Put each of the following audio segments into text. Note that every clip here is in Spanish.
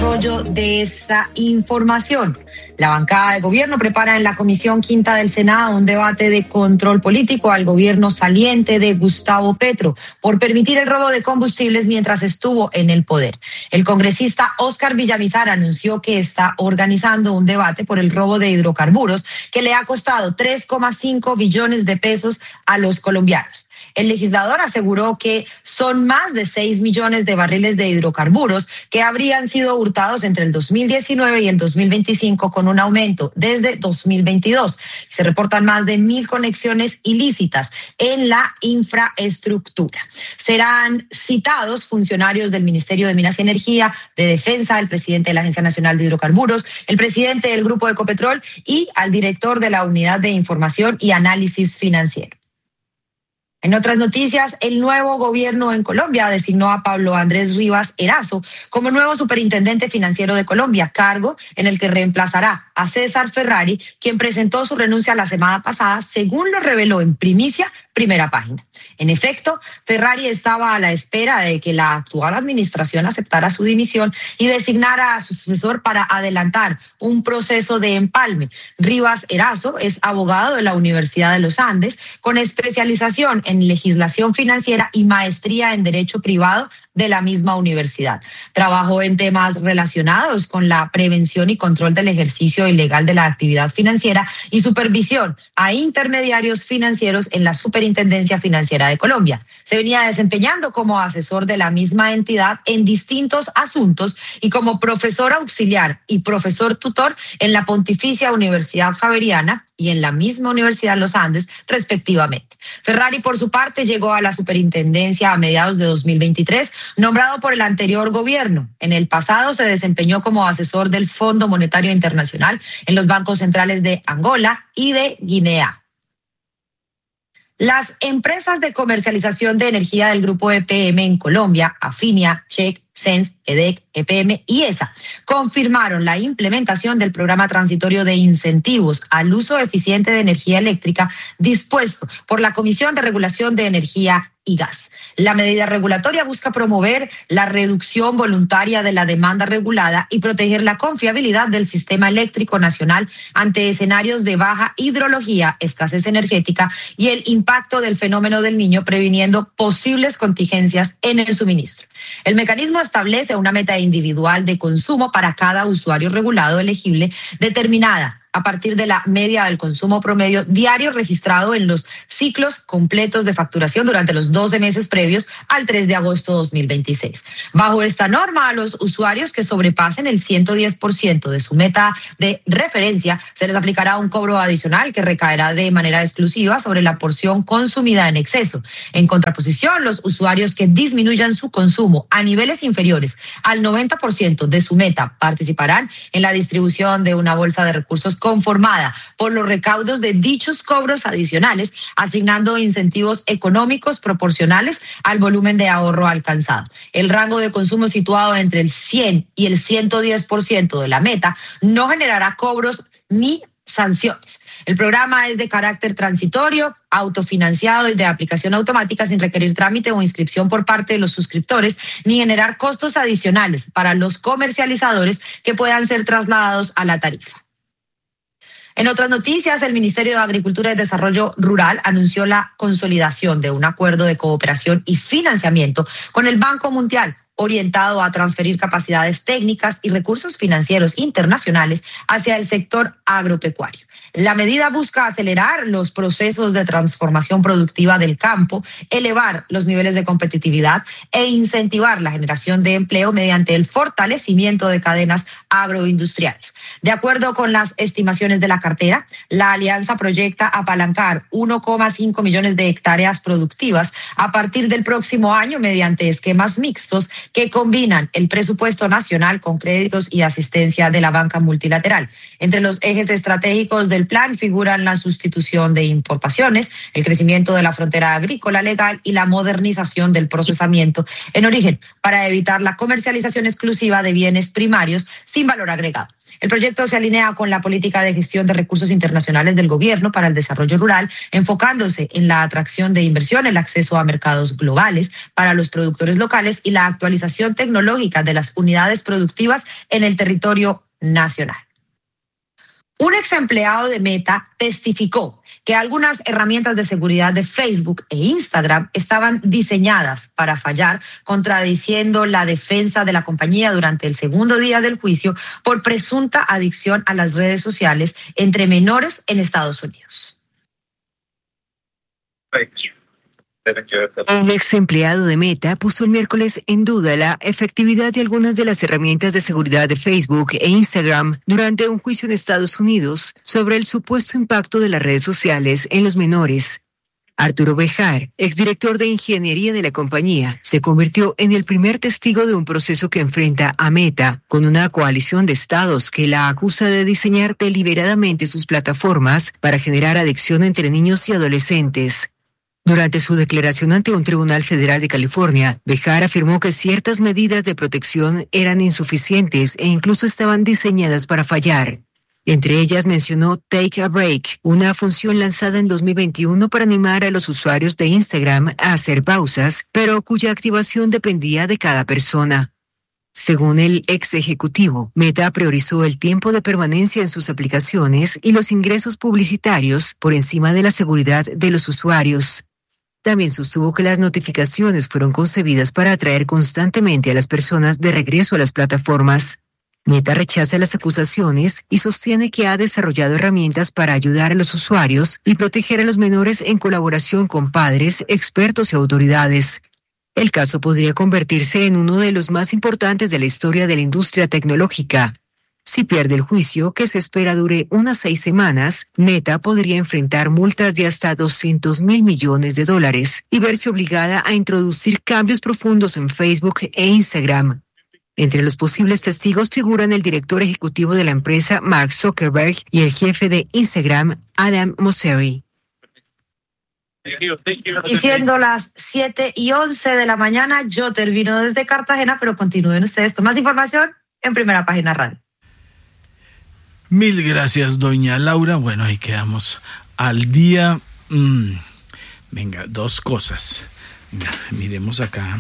desarrollo de esta información. La bancada de gobierno prepara en la Comisión Quinta del Senado un debate de control político al gobierno saliente de Gustavo Petro por permitir el robo de combustibles mientras estuvo en el poder. El congresista Óscar Villamizar anunció que está organizando un debate por el robo de hidrocarburos que le ha costado 3,5 billones de pesos a los colombianos. El legislador aseguró que son más de 6 millones de barriles de hidrocarburos que habrían sido hurtados entre el 2019 y el 2025 con un aumento desde 2022. Se reportan más de 1.000 conexiones ilícitas en la infraestructura. Serán citados funcionarios del Ministerio de Minas y Energía, de Defensa, el presidente de la Agencia Nacional de Hidrocarburos, el presidente del Grupo Ecopetrol y al director de la Unidad de Información y Análisis Financiero. En otras noticias, el nuevo gobierno en Colombia designó a Pablo Andrés Rivas Erazo como nuevo superintendente financiero de Colombia, cargo en el que reemplazará a César Ferrari, quien presentó su renuncia la semana pasada, según lo reveló en primicia Primera Página. En efecto, Ferrari estaba a la espera de que la actual administración aceptara su dimisión y designara a su sucesor para adelantar un proceso de empalme. Rivas Erazo es abogado de la Universidad de los Andes, con especialización en legislación financiera y maestría en Derecho Privado de la misma universidad. Trabajó en temas relacionados con la prevención y control del ejercicio ilegal de la actividad financiera y supervisión a intermediarios financieros en la Superintendencia Financiera de Colombia. Se venía desempeñando como asesor de la misma entidad en distintos asuntos y como profesor auxiliar y profesor tutor en la Pontificia Universidad Javeriana y en la misma Universidad de los Andes, respectivamente. Ferrari, por su parte, llegó a la superintendencia a mediados de 2023, nombrado por el anterior gobierno. En el pasado se desempeñó como asesor del Fondo Monetario Internacional en los bancos centrales de Angola y de Guinea. Las empresas de comercialización de energía del grupo EPM en Colombia, Afinia, Check, SENS, EDEC, EPM y ESA, confirmaron la implementación del programa transitorio de incentivos al uso eficiente de energía eléctrica dispuesto por la Comisión de Regulación de Energía y Gas. La medida regulatoria busca promover la reducción voluntaria de la demanda regulada y proteger la confiabilidad del sistema eléctrico nacional ante escenarios de baja hidrología, escasez energética y el impacto del fenómeno del Niño, previniendo posibles contingencias en el suministro. El mecanismo establece una meta individual de consumo para cada usuario regulado elegible determinada a partir de la media del consumo promedio diario registrado en los ciclos completos de facturación durante los 12 meses previos al 3 de agosto de 2026. Bajo esta norma, a los usuarios que sobrepasen el 110% de su meta de referencia se les aplicará un cobro adicional que recaerá de manera exclusiva sobre la porción consumida en exceso. En contraposición, los usuarios que disminuyan su consumo a niveles inferiores al 90% de su meta participarán en la distribución de una bolsa de recursos conformada por los recaudos de dichos cobros adicionales, asignando incentivos económicos proporcionales al volumen de ahorro alcanzado. El rango de consumo situado entre el 100 y el 110% de la meta no generará cobros ni sanciones. El programa es de carácter transitorio, autofinanciado y de aplicación automática sin requerir trámite o inscripción por parte de los suscriptores ni generar costos adicionales para los comercializadores que puedan ser trasladados a la tarifa. En otras noticias, el Ministerio de Agricultura y Desarrollo Rural anunció la consolidación de un acuerdo de cooperación y financiamiento con el Banco Mundial, orientado a transferir capacidades técnicas y recursos financieros internacionales hacia el sector agropecuario. La medida busca acelerar los procesos de transformación productiva del campo, elevar los niveles de competitividad e incentivar la generación de empleo mediante el fortalecimiento de cadenas agroindustriales. De acuerdo con las estimaciones de la cartera, la alianza proyecta apalancar 1,5 millones de hectáreas productivas a partir del próximo año mediante esquemas mixtos que combinan el presupuesto nacional con créditos y asistencia de la banca multilateral. Entre los ejes estratégicos del plan figuran la sustitución de importaciones, el crecimiento de la frontera agrícola legal y la modernización del procesamiento en origen para evitar la comercialización exclusiva de bienes primarios sin valor agregado. El proyecto se alinea con la política de gestión de recursos internacionales del gobierno para el desarrollo rural, enfocándose en la atracción de inversión, el acceso a mercados globales para los productores locales y la actualización tecnológica de las unidades productivas en el territorio nacional. Un ex empleado de Meta testificó que algunas herramientas de seguridad de Facebook e Instagram estaban diseñadas para fallar, contradiciendo la defensa de la compañía durante el segundo día del juicio por presunta adicción a las redes sociales entre menores en Estados Unidos. Un ex empleado de Meta puso el miércoles en duda la efectividad de algunas de las herramientas de seguridad de Facebook e Instagram durante un juicio en Estados Unidos sobre el supuesto impacto de las redes sociales en los menores. Arturo Bejar, exdirector de ingeniería de la compañía, se convirtió en el primer testigo de un proceso que enfrenta a Meta, con una coalición de estados que la acusa de diseñar deliberadamente sus plataformas para generar adicción entre niños y adolescentes. Durante su declaración ante un tribunal federal de California, Bejar afirmó que ciertas medidas de protección eran insuficientes e incluso estaban diseñadas para fallar. Entre ellas mencionó Take a Break, una función lanzada en 2021 para animar a los usuarios de Instagram a hacer pausas, pero cuya activación dependía de cada persona. Según el ex ejecutivo, Meta priorizó el tiempo de permanencia en sus aplicaciones y los ingresos publicitarios por encima de la seguridad de los usuarios. También sostuvo que las notificaciones fueron concebidas para atraer constantemente a las personas de regreso a las plataformas. Meta rechaza las acusaciones y sostiene que ha desarrollado herramientas para ayudar a los usuarios y proteger a los menores en colaboración con padres, expertos y autoridades. El caso podría convertirse en uno de los más importantes de la historia de la industria tecnológica. Si pierde el juicio, que se espera dure unas 6 semanas, Meta podría enfrentar multas de hasta $200 mil millones y verse obligada a introducir cambios profundos en Facebook e Instagram. Entre los posibles testigos figuran el director ejecutivo de la empresa, Mark Zuckerberg, y el jefe de Instagram, Adam Mosseri. Y siendo las 7:11 de la mañana, yo termino desde Cartagena, pero continúen ustedes con más información en Primera Página Radio. Mil gracias, doña Laura. Bueno, ahí quedamos al día. Venga, 2 cosas. Venga, miremos acá.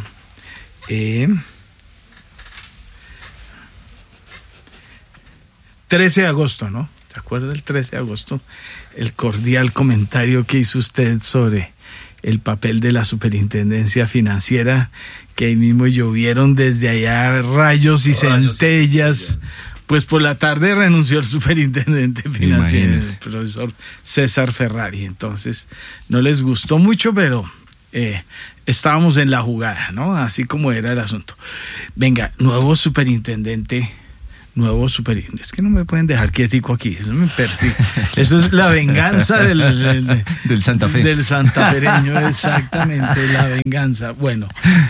13 de agosto, ¿no? ¿Se acuerda del 13 de agosto? El cordial comentario que hizo usted sobre el papel de la superintendencia financiera, que ahí mismo llovieron desde allá rayos y centellas. Pues por la tarde renunció el superintendente financiero, el profesor César Ferrari. Entonces, no les gustó mucho, pero estábamos en la jugada, ¿no? Así como era el asunto. Venga, nuevo superintendente. Es que no me pueden dejar quietico aquí, eso me persigue. Eso es la venganza del Santa Fe. Del santafereño, exactamente, la venganza. Bueno,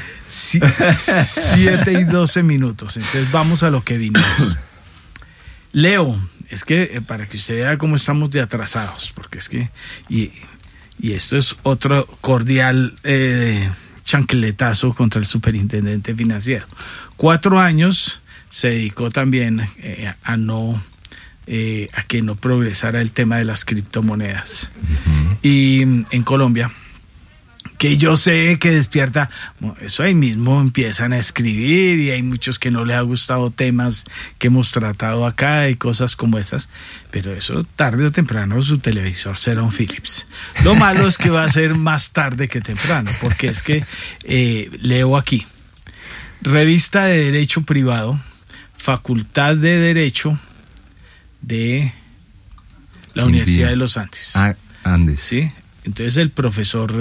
7:12. Entonces vamos a lo que vinimos. Leo, es que para que usted vea cómo estamos de atrasados, porque es que, y esto es otro cordial chancletazo contra el superintendente financiero. 4 años se dedicó también a que no progresara el tema de las criptomonedas. Uh-huh. Y en Colombia, que yo sé que despierta, bueno, eso ahí mismo empiezan a escribir y hay muchos que no les ha gustado temas que hemos tratado acá y cosas como esas, pero eso tarde o temprano su televisor será un Philips. Lo malo es que va a ser más tarde que temprano, porque es que leo aquí, Revista de Derecho Privado, Facultad de Derecho de la Universidad de los Andes. Andes. Sí, entonces el profesor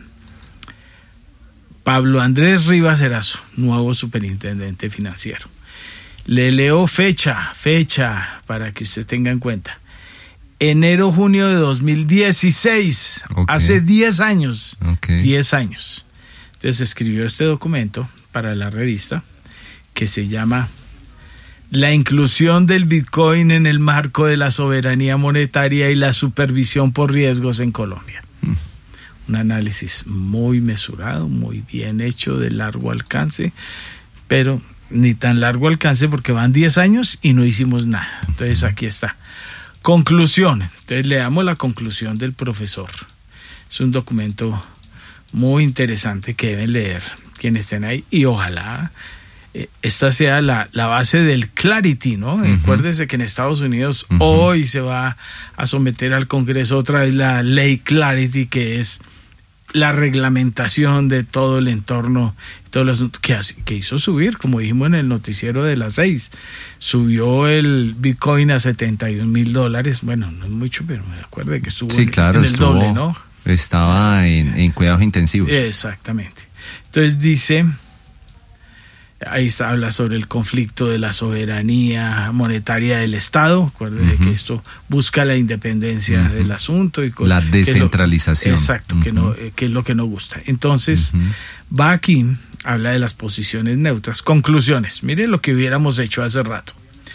Pablo Andrés Rivas Erazo, nuevo superintendente financiero. Le leo fecha para que usted tenga en cuenta. Enero-junio de 2016, okay. Hace 10 años. Okay. 10 años. Entonces escribió este documento para la revista que se llama La inclusión del Bitcoin en el marco de la soberanía monetaria y la supervisión por riesgos en Colombia. Un análisis muy mesurado, muy bien hecho, de largo alcance, pero ni tan largo alcance porque van 10 años y no hicimos nada. Entonces aquí está. Conclusión. Entonces leamos la conclusión del profesor. Es un documento muy interesante que deben leer quienes estén ahí y ojalá esta sea la base del Clarity, ¿no? Acuérdese que en Estados Unidos hoy se va a someter al Congreso otra vez la ley Clarity, que es la reglamentación de todo el entorno, todo el asunto que hizo subir, como dijimos en el noticiero de las 6, subió el Bitcoin a $71,000. Bueno, no es mucho, pero me acuerdo de que estuvo en el doble, ¿no? Estaba en cuidados intensivos. Exactamente. Entonces dice, ahí está, habla sobre el conflicto de la soberanía monetaria del Estado. Acuérdate que esto busca la independencia del asunto y la descentralización. Exacto, que es lo que nos gusta. Entonces va aquí, habla de las posiciones neutras. Conclusiones. Miren lo que hubiéramos hecho hace rato.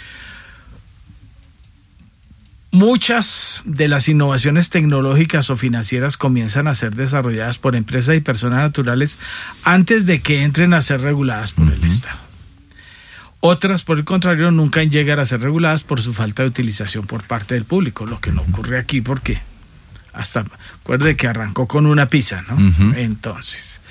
Muchas de las innovaciones tecnológicas o financieras comienzan a ser desarrolladas por empresas y personas naturales antes de que entren a ser reguladas por el Estado. Otras, por el contrario, nunca llegan a ser reguladas por su falta de utilización por parte del público, lo que no ocurre aquí porque acuerde que arrancó con una pizza, ¿no? Entonces,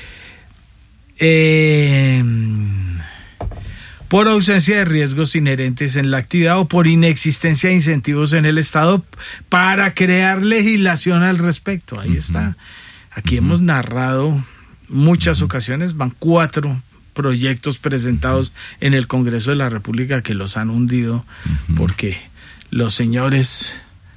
por ausencia de riesgos inherentes en la actividad o por inexistencia de incentivos en el Estado para crear legislación al respecto. Ahí está. Aquí hemos narrado muchas ocasiones, van 4 proyectos presentados en el Congreso de la República que los han hundido porque los señores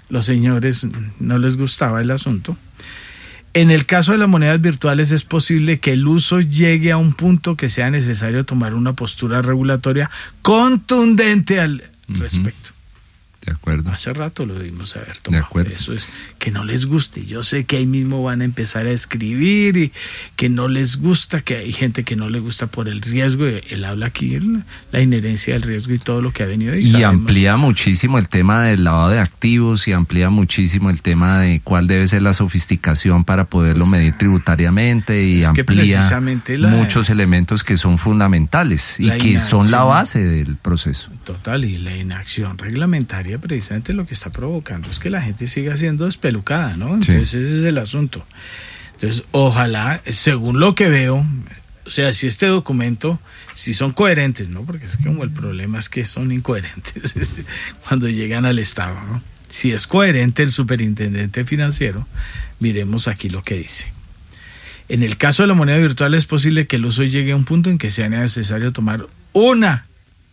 no les gustaba el asunto. En el caso de las monedas virtuales es posible que el uso llegue a un punto que sea necesario tomar una postura regulatoria contundente al respecto. De acuerdo. Hace rato lo debimos haber tomado. De acuerdo. Eso es que no les guste. Yo sé que ahí mismo van a empezar a escribir y que no les gusta, que hay gente que no le gusta por el riesgo. Él habla aquí la inherencia del riesgo y todo lo que ha venido. Y amplía muchísimo el tema del lavado de activos y amplía muchísimo el tema de cuál debe ser la sofisticación para poderlo medir tributariamente y amplía muchos elementos que son fundamentales y que son la base del proceso. Total, y la inacción reglamentaria precisamente lo que está provocando es que la gente siga siendo despelucada, ¿no? Entonces ese es el asunto. Entonces ojalá, según lo que veo, o sea, si este documento, si son coherentes, ¿no? Porque es que como el problema es que son incoherentes cuando llegan al Estado, ¿no? Si es coherente el superintendente financiero, miremos aquí lo que dice. En el caso de la moneda virtual es posible que el uso llegue a un punto en que sea necesario tomar una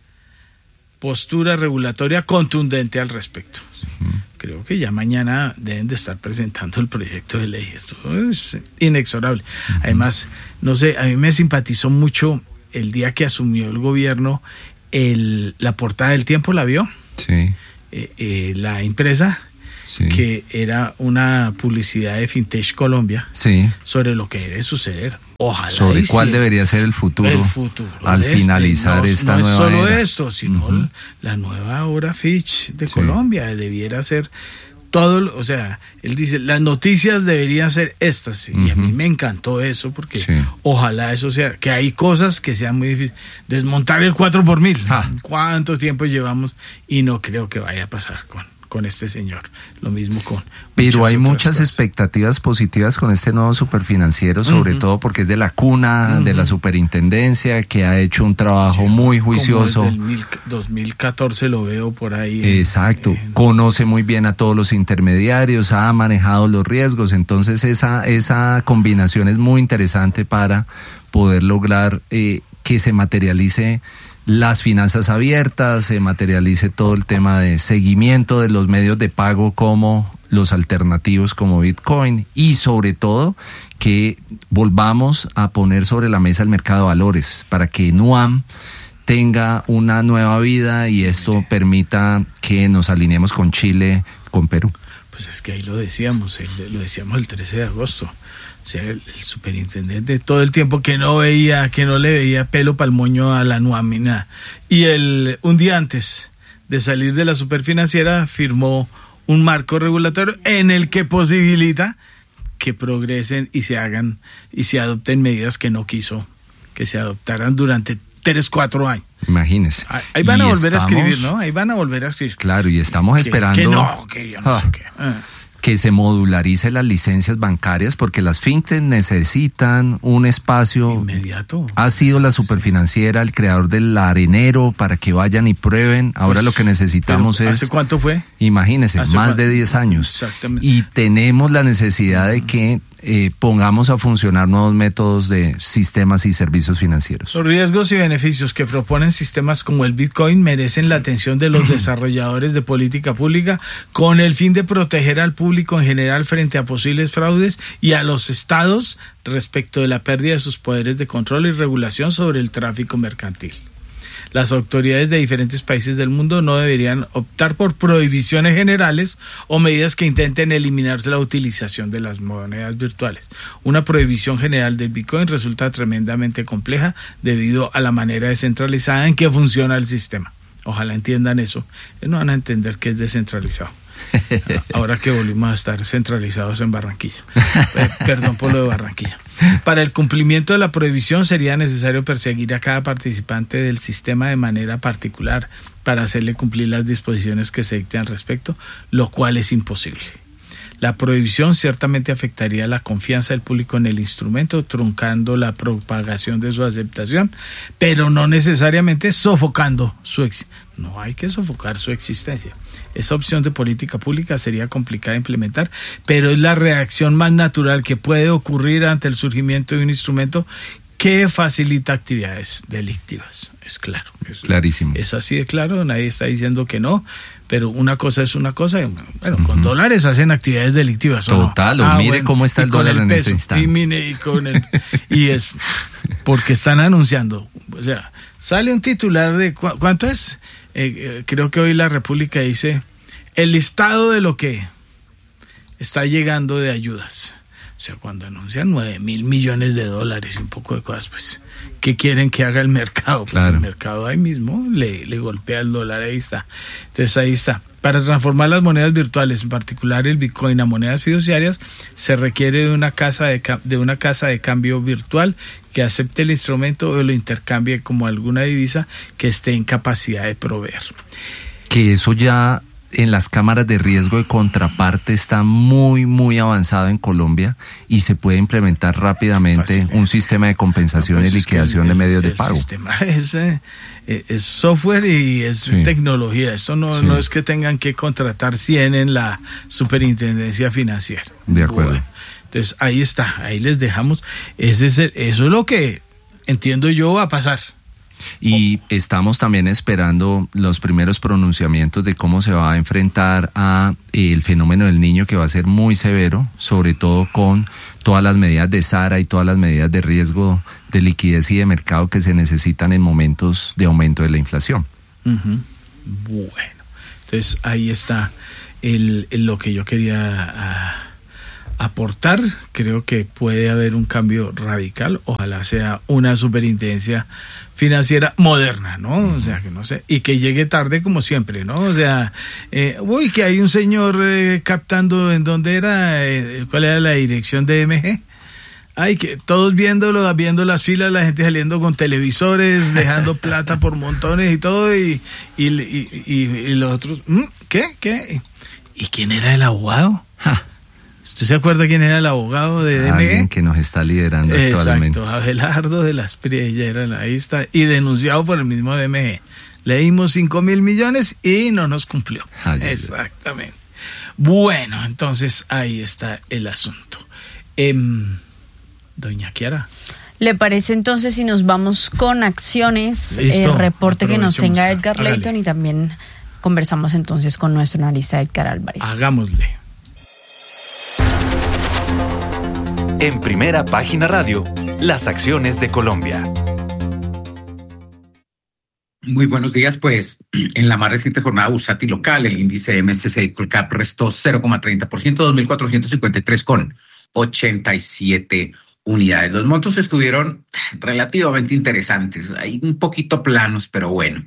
postura regulatoria contundente al respecto. Creo que ya mañana deben de estar presentando el proyecto de ley. Esto es inexorable. Además, no sé, a mí me simpatizó mucho el día que asumió el gobierno la portada del Tiempo, ¿la vio? Sí. La impresa, que era una publicidad de Fintech Colombia sobre lo que debe suceder. Ojalá. Sobre cuál debería ser el futuro al finalizar esta nueva era. No es solo esto, sino la nueva hora Fitch de Colombia. Debiera ser todo, o sea, él dice, las noticias deberían ser estas. Y a mí me encantó eso porque ojalá eso sea, que hay cosas que sean muy difíciles. Desmontar el 4x1000. ¿Cuánto tiempo llevamos? Y no creo que vaya a pasar con este señor. Lo mismo con... Pero hay muchas expectativas positivas con este nuevo superfinanciero, sobre todo porque es de la cuna de la superintendencia, que ha hecho un trabajo muy juicioso. Como desde el 2014 lo veo por ahí. Exacto. Conoce muy bien a todos los intermediarios, ha manejado los riesgos, entonces esa combinación es muy interesante para poder lograr que se materialice las finanzas abiertas, se materialice todo el tema de seguimiento de los medios de pago como los alternativos como Bitcoin y sobre todo que volvamos a poner sobre la mesa el mercado de valores para que NUAM tenga una nueva vida y esto permita que nos alineemos con Chile, con Perú. Pues es que ahí lo decíamos el 13 de agosto. O sea, el superintendente todo el tiempo que no le veía pelo para el moño a la NUAM. Y un día antes de salir de la superfinanciera firmó un marco regulatorio en el que posibilita que progresen y se hagan y se adopten medidas que no quiso que se adoptaran durante 3, 4 años. Imagínese. Ahí van a volver a escribir, ¿no? Ahí van a volver a escribir. Claro, y estamos esperando... Que yo no sé qué. Que se modularice las licencias bancarias, porque las fintech necesitan un espacio inmediato. Ha sido la Superfinanciera el creador del arenero para que vayan y prueben. Ahora pues, lo que necesitamos es... ¿Hace cuánto fue? Imagínense, más de 10 años. Exactamente. Y tenemos la necesidad de que pongamos a funcionar nuevos métodos de sistemas y servicios financieros. Los riesgos y beneficios que proponen sistemas como el Bitcoin merecen la atención de los desarrolladores de política pública con el fin de proteger al público en general frente a posibles fraudes y a los estados respecto de la pérdida de sus poderes de control y regulación sobre el tráfico mercantil. Las autoridades de diferentes países del mundo no deberían optar por prohibiciones generales o medidas que intenten eliminar la utilización de las monedas virtuales. Una prohibición general del Bitcoin resulta tremendamente compleja debido a la manera descentralizada en que funciona el sistema. Ojalá entiendan eso. No van a entender que es descentralizado. Ahora que volvimos a estar centralizados en Barranquilla. Perdón por lo de Barranquilla. Para el cumplimiento de la prohibición sería necesario perseguir a cada participante del sistema de manera particular para hacerle cumplir las disposiciones que se dicten al respecto, lo cual es imposible. La prohibición ciertamente afectaría la confianza del público en el instrumento, truncando la propagación de su aceptación, pero no necesariamente sofocando su existencia. No hay que sofocar su existencia. Esa opción de política pública sería complicada de implementar, pero es la reacción más natural que puede ocurrir ante el surgimiento de un instrumento que facilita actividades delictivas. Es claro. Clarísimo. Es así de claro, nadie está diciendo que no, pero una cosa es una cosa. Bueno, con dólares hacen actividades delictivas. Total, ¿no? mire cómo está el dólar en ese instante. Y es porque están anunciando, o sea, sale un titular de ¿cuánto es? Creo que hoy La República dice el listado de lo que está llegando de ayudas. O sea, cuando anuncian 9.000 millones de dólares y un poco de cosas, pues, ¿qué quieren que haga el mercado? Pues claro. El mercado ahí mismo le golpea el dólar, ahí está. Entonces ahí está. Para transformar las monedas virtuales, en particular el Bitcoin, a monedas fiduciarias, se requiere de una casa de cambio virtual que acepte el instrumento o lo intercambie como alguna divisa que esté en capacidad de proveer. Que eso ya en las cámaras de riesgo de contraparte está muy, muy avanzado en Colombia y se puede implementar rápidamente un sistema de compensación y liquidación de medios de pago. El sistema es software y es tecnología. Esto no es que tengan que contratar 100 en la superintendencia financiera. De acuerdo. Bueno, entonces ahí está, ahí les dejamos. Eso es lo que entiendo yo va a pasar. Y estamos también esperando los primeros pronunciamientos de cómo se va a enfrentar a el fenómeno del niño, que va a ser muy severo, sobre todo con todas las medidas de SARA y todas las medidas de riesgo de liquidez y de mercado que se necesitan en momentos de aumento de la inflación. Uh-huh. Bueno, entonces ahí está lo que yo quería aportar. Creo que puede haber un cambio radical, ojalá sea una superintendencia financiera moderna, ¿no? O sea, que no sé, y que llegue tarde como siempre, ¿no? O sea, que hay un señor captando en dónde era, cuál era la dirección de MG. Que todos viendo las filas, la gente saliendo con televisores, dejando plata por montones y todo, y los otros, ¿qué? ¿Y quién era el abogado? ¿Usted se acuerda quién era el abogado de DMG? Alguien que nos está liderando actualmente. Exacto, Abelardo de las Prieras, ahí está, y denunciado por el mismo DMG. Le dimos 5.000 millones y no nos cumplió. Exactamente. Bueno, entonces ahí está el asunto. Doña Kiara. ¿Le parece entonces si nos vamos con acciones? Reporte que nos tenga Edgar Layton y también conversamos entonces con nuestro analista Edgar Álvarez. Hagámosle. En Primera Página Radio, las acciones de Colombia. Muy buenos días, pues en la más reciente jornada bursátil local, el índice MSCI Colcap restó 0,30%, 2.453,87 unidades. Los montos estuvieron relativamente interesantes, ahí un poquito planos, pero bueno,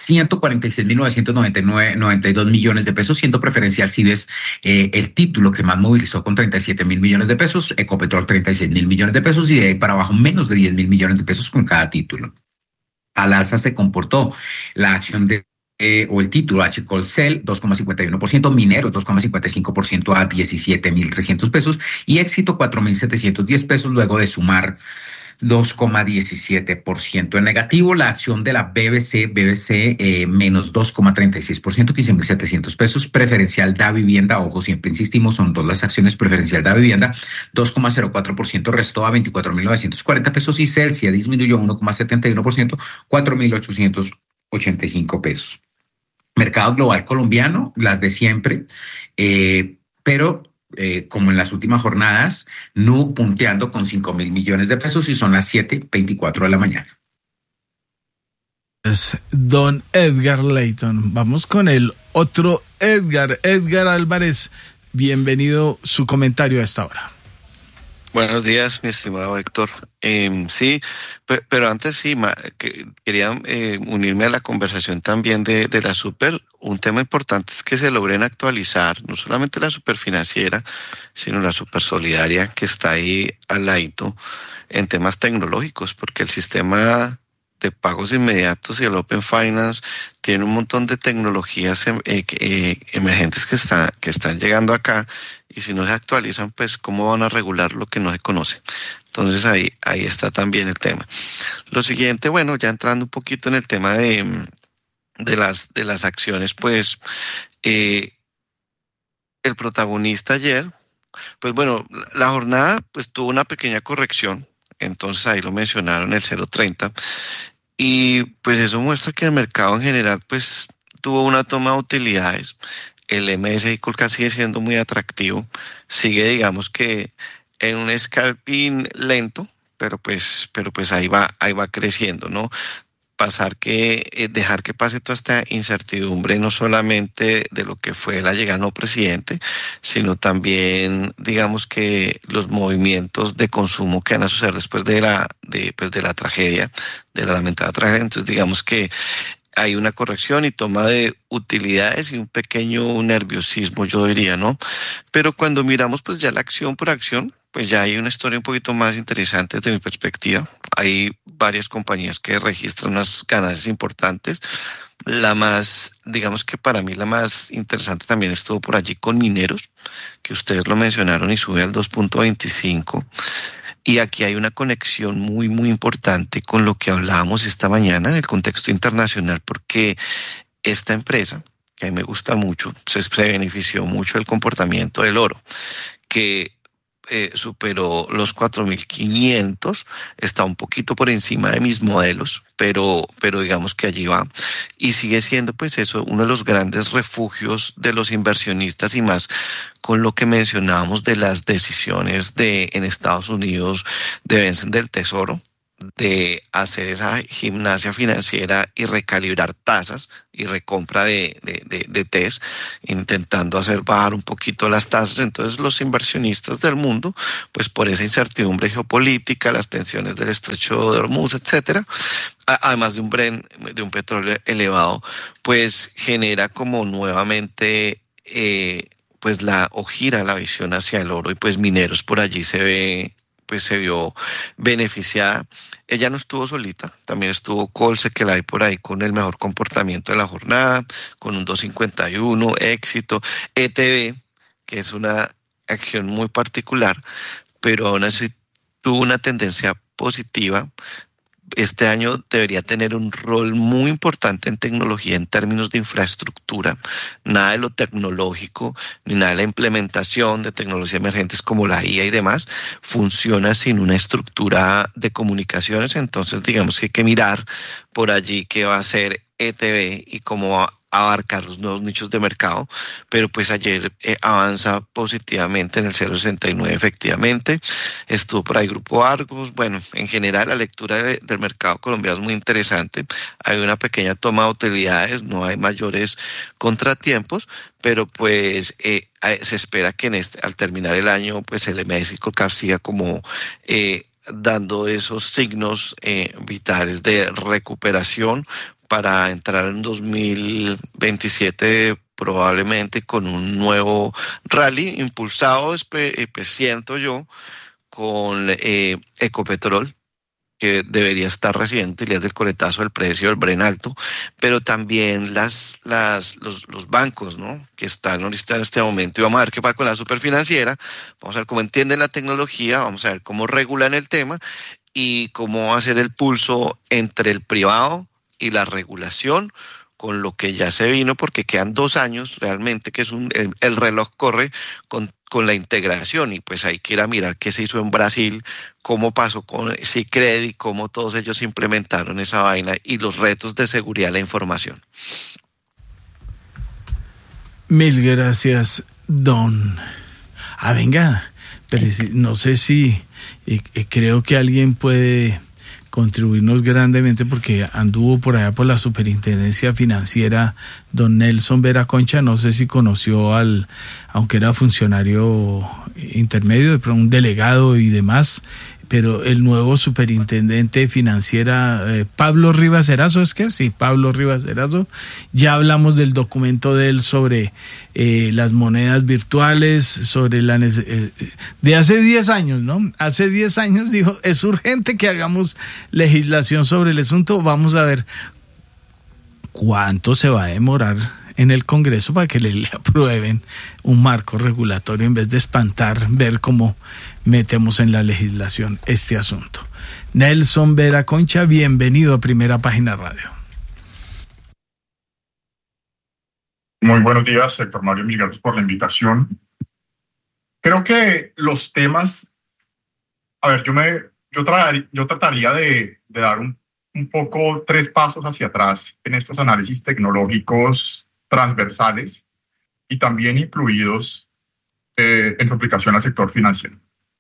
146.992 millones de pesos, siendo preferencial Cives el título que más movilizó con 37.000 millones de pesos, Ecopetrol 36.000 millones de pesos y de ahí para abajo menos de 10.000 millones de pesos con cada título. al alza se comportó la acción o el título H. Colcel, 2,51%, Mineros, 2,55% a 17.300 pesos y Éxito, 4.710 pesos, luego de sumar 2,17%. En negativo, la acción de la BBC menos 2,36%, 15.700 pesos. Preferencial Da Vivienda, ojo, siempre insistimos, son dos las acciones. Preferencial Da Vivienda, 2,04%, restó a 24.940 pesos y Celsia disminuyó 1,71%, 4.885 pesos. Mercado global colombiano, las de siempre, pero como en las últimas jornadas, Nu punteando con 5.000 millones de pesos y son las 7:24 de la mañana. Es don Edgar Leyton. Vamos con el otro Edgar Álvarez. Bienvenido, su comentario a esta hora. Buenos días, mi estimado Héctor. Sí, pero antes sí, quería unirme a la conversación también de la super. Un tema importante es que se logren actualizar no solamente la superfinanciera, sino la supersolidaria que está ahí al ladito en temas tecnológicos, porque el sistema de pagos inmediatos y el Open Finance tiene un montón de tecnologías emergentes que están llegando acá, y si no se actualizan, pues ¿cómo van a regular lo que no se conoce? Entonces ahí está también el tema. Lo siguiente, bueno, ya entrando un poquito en el tema de las acciones, pues el protagonista ayer, pues bueno, la jornada pues tuvo una pequeña corrección, entonces ahí lo mencionaron, el 0.30, y pues eso muestra que el mercado en general pues tuvo una toma de utilidades. El MSCI Colcap sigue siendo muy atractivo, sigue digamos que en un scalping lento, pero pues ahí va creciendo, ¿no? Dejar que pase toda esta incertidumbre, no solamente de lo que fue la llegada del nuevo presidente, sino también, digamos que los movimientos de consumo que van a suceder después de la tragedia, de la lamentada tragedia. Entonces, digamos que hay una corrección y toma de utilidades y un pequeño nerviosismo, yo diría, ¿no? Pero cuando miramos pues ya la acción por acción, pues ya hay una historia un poquito más interesante desde mi perspectiva. Hay varias compañías que registran unas ganancias importantes. La más, digamos que para mí la más interesante también estuvo por allí con Mineros, que ustedes lo mencionaron y sube al 2.25. Y aquí hay una conexión muy, muy importante con lo que hablábamos esta mañana en el contexto internacional, porque esta empresa, que a mí me gusta mucho, se benefició mucho del comportamiento del oro, que superó los 4.500, está un poquito por encima de mis modelos, pero digamos que allí va, y sigue siendo pues eso uno de los grandes refugios de los inversionistas, y más con lo que mencionábamos de las decisiones en Estados Unidos del Tesoro, de hacer esa gimnasia financiera y recalibrar tasas y recompra de TES, intentando hacer bajar un poquito las tasas. Entonces los inversionistas del mundo, pues por esa incertidumbre geopolítica, las tensiones del estrecho de Hormuz, etcétera, además de un petróleo elevado, pues genera como nuevamente pues gira la visión hacia el oro, y pues Mineros por allí se vio beneficiada. Ella no estuvo solita, también estuvo Colce, que la hay por ahí con el mejor comportamiento de la jornada, con un 2.51, Éxito, ETB, que es una acción muy particular, pero aún así tuvo una tendencia positiva. Este año debería tener un rol muy importante en tecnología en términos de infraestructura. Nada de lo tecnológico, ni nada de la implementación de tecnologías emergentes como la IA y demás funciona sin una estructura de comunicaciones. Entonces, digamos que hay que mirar por allí qué va a hacer ETB y cómo va a abarcar los nuevos nichos de mercado, pero pues ayer avanza positivamente en el 0.69, efectivamente. Estuvo por ahí Grupo Argos. Bueno, en general la lectura del mercado colombiano es muy interesante. Hay una pequeña toma de utilidades, no hay mayores contratiempos, pero pues se espera que al terminar el año pues el MSCI Colcap siga como dando esos signos vitales de recuperación para entrar en 2027 probablemente con un nuevo rally impulsado, pues siento yo, con Ecopetrol, que debería estar recibiendo utilidades del coletazo del precio del Bren alto, pero también los bancos, ¿no? Que están ahorita en este momento, y vamos a ver qué pasa con la superfinanciera, vamos a ver cómo entienden la tecnología, vamos a ver cómo regulan el tema y cómo va a ser el pulso entre el privado y la regulación, con lo que ya se vino, porque quedan 2 años realmente, que es el reloj corre con la integración, y pues hay que ir a mirar qué se hizo en Brasil, cómo pasó con Sicredi, cómo todos ellos implementaron esa vaina y los retos de seguridad de la información. Mil gracias, don. Venga, pero no sé si creo que alguien puede contribuirnos grandemente, porque anduvo por allá por la Superintendencia Financiera don Nelson Vera Concha. No sé si conoció aunque era funcionario intermedio, pero un delegado y demás, pero el nuevo superintendente financiera, Pablo Rivas Erazo, Pablo Rivas Erazo. Ya hablamos del documento de él sobre las monedas virtuales, sobre de hace 10 años, ¿no? Hace 10 años dijo, es urgente que hagamos legislación sobre el asunto. Vamos a ver cuánto se va a demorar en el Congreso para que le aprueben un marco regulatorio, en vez de espantar ver cómo metemos en la legislación este asunto. Nelson Vera Concha, bienvenido a Primera Página Radio. Muy buenos días, Héctor Mario, mil gracias por la invitación. Creo que los temas, yo trataría de dar un poco 3 pasos hacia atrás en estos análisis tecnológicos transversales y también incluidos en su aplicación al sector financiero.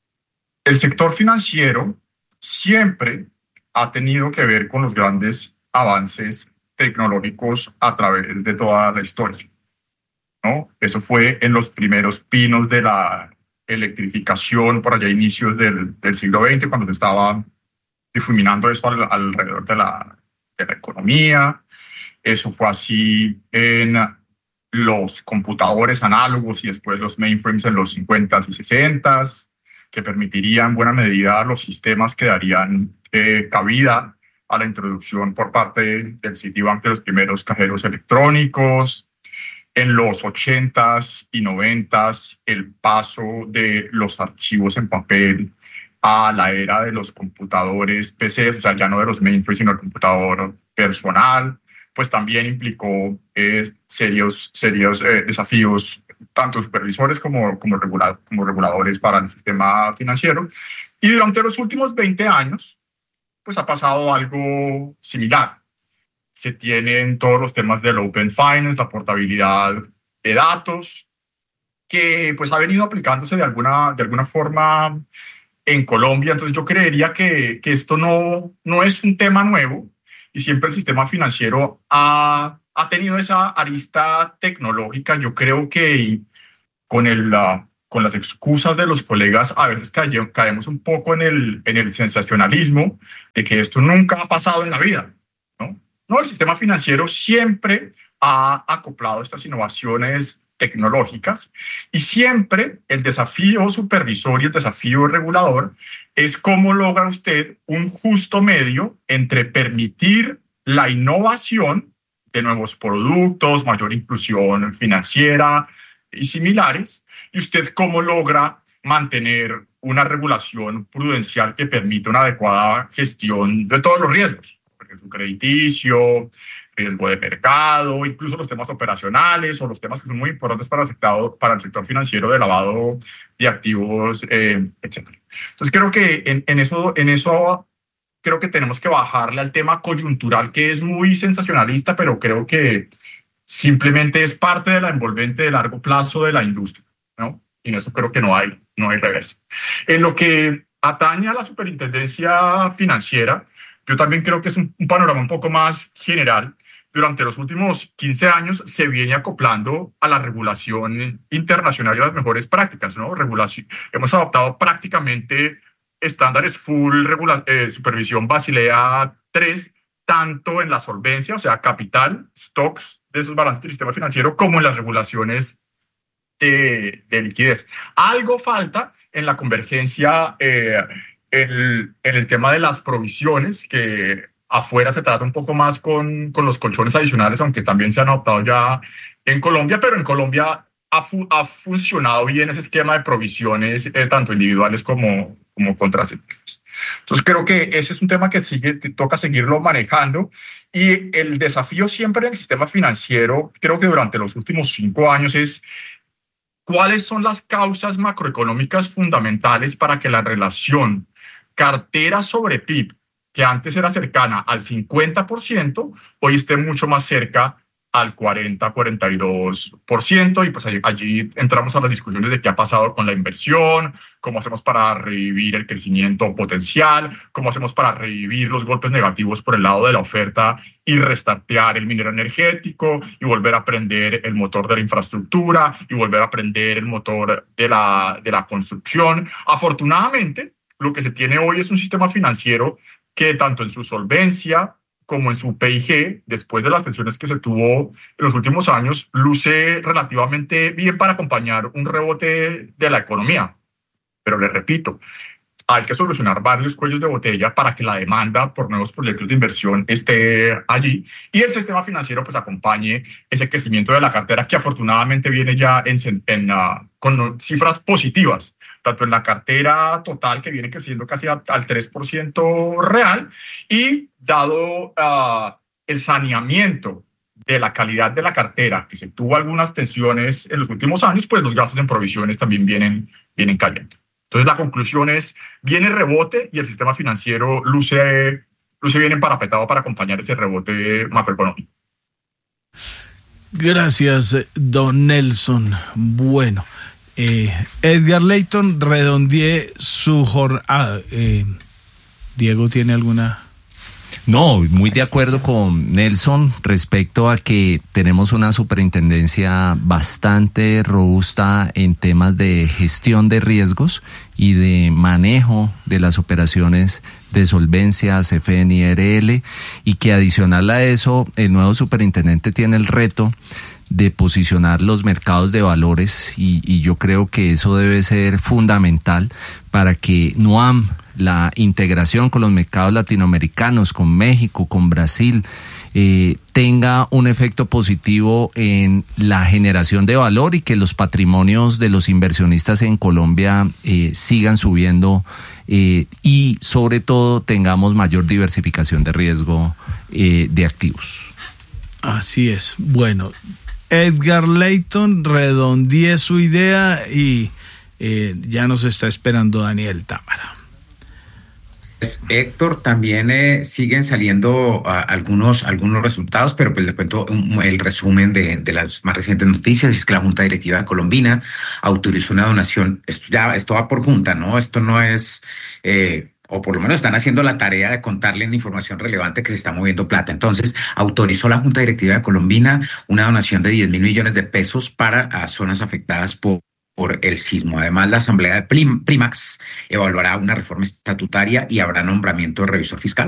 El sector financiero siempre ha tenido que ver con los grandes avances tecnológicos a través de toda la historia, ¿no? Eso fue en los primeros pinos de la electrificación, por allá inicios del siglo XX, cuando se estaba difuminando eso alrededor de la economía. Eso fue así en los computadores análogos y después los mainframes en los 50s y 60s, que permitirían en buena medida los sistemas que darían cabida a la introducción por parte del Citibank de los primeros cajeros electrónicos. En los 80s y 90s, el paso de los archivos en papel a la era de los computadores PC, o sea, ya no de los mainframes, sino el computador personal, pues también implicó serios desafíos, tanto supervisores como reguladores para el sistema financiero. Y durante los últimos 20 años, pues ha pasado algo similar. Se tienen todos los temas del Open Finance, la portabilidad de datos, que pues ha venido aplicándose de alguna forma en Colombia. Entonces yo creería que esto no es un tema nuevo, y siempre el sistema financiero ha tenido esa arista tecnológica. Yo creo que con las excusas de los colegas a veces caemos un poco en el sensacionalismo de que esto nunca ha pasado en la vida, ¿no? No, el sistema financiero siempre ha acoplado estas innovaciones tecnológicas, y siempre el desafío supervisor y el desafío regulador es cómo logra usted un justo medio entre permitir la innovación de nuevos productos, mayor inclusión financiera y similares, y usted cómo logra mantener una regulación prudencial que permita una adecuada gestión de todos los riesgos, riesgo crediticio, riesgo de mercado, incluso los temas operacionales o los temas que son muy importantes para el sector financiero de lavado de activos, etc. Entonces creo que en eso creo que tenemos que bajarle al tema coyuntural, que es muy sensacionalista, pero creo que simplemente es parte de la envolvente de largo plazo de la industria, ¿no? Y en eso creo que no hay reversa. En lo que atañe a la superintendencia financiera, yo también creo que es un panorama un poco más general. Durante los últimos 15 años se viene acoplando a la regulación internacional y a las mejores prácticas, ¿no? Hemos adoptado prácticamente estándares full supervisión Basilea 3, tanto en la solvencia, o sea, capital, stocks de esos balances del sistema financiero, como en las regulaciones de liquidez. Algo falta en la convergencia en el tema de las provisiones, que afuera se trata un poco más con los colchones adicionales, aunque también se han adoptado ya en Colombia, pero en Colombia ha funcionado bien ese esquema de provisiones, tanto individuales como contracíclicos. Entonces creo que ese es un tema que toca seguirlo manejando, y el desafío siempre en el sistema financiero, creo que durante los últimos 5 años, es cuáles son las causas macroeconómicas fundamentales para que la relación cartera sobre PIB, que antes era cercana al 50%, hoy esté mucho más cerca al 40-42%, y pues allí entramos a las discusiones de qué ha pasado con la inversión, cómo hacemos para revivir el crecimiento potencial, cómo hacemos para revivir los golpes negativos por el lado de la oferta y restartear el minero energético y volver a prender el motor de la infraestructura y volver a prender el motor de la construcción. Afortunadamente, lo que se tiene hoy es un sistema financiero que tanto en su solvencia como en su PIG, después de las tensiones que se tuvo en los últimos años, luce relativamente bien para acompañar un rebote de la economía. Pero les repito, hay que solucionar varios cuellos de botella para que la demanda por nuevos proyectos de inversión esté allí y el sistema financiero pues acompañe ese crecimiento de la cartera, que afortunadamente viene ya con cifras positivas, tanto en la cartera total, que viene creciendo casi al 3% real, y dado el saneamiento de la calidad de la cartera, que se tuvo algunas tensiones en los últimos años, pues los gastos en provisiones también vienen cayendo. Entonces la conclusión es, viene rebote y el sistema financiero luce bien emparapetado para acompañar ese rebote macroeconómico. Gracias, don Nelson. Bueno, Edgar Leyton, redondeé su jornada. Diego, ¿tiene alguna...? No, muy de acuerdo con Nelson respecto a que tenemos una superintendencia bastante robusta en temas de gestión de riesgos y de manejo de las operaciones de solvencia, CFN y RL, y que adicional a eso, el nuevo superintendente tiene el reto de posicionar los mercados de valores, y yo creo que eso debe ser fundamental para que NUAM, la integración con los mercados latinoamericanos, con México, con Brasil, tenga un efecto positivo en la generación de valor y que los patrimonios de los inversionistas en Colombia sigan subiendo, y sobre todo tengamos mayor diversificación de riesgo de activos. Así es. Bueno, Edgar Leyton, redondeé su idea y ya nos está esperando Daniel Támara. Héctor, también siguen saliendo algunos resultados, pero pues le cuento el resumen de las más recientes noticias. Es que la Junta Directiva Colombina autorizó una donación. Esto va por junta, ¿no? Esto no es... o por lo menos están haciendo la tarea de contarle la información relevante que se está moviendo plata. Entonces, autorizó la Junta Directiva de Colombina una donación de 10.000 millones de pesos para zonas afectadas por el sismo. Además, la Asamblea de Primax evaluará una reforma estatutaria y habrá nombramiento de revisor fiscal.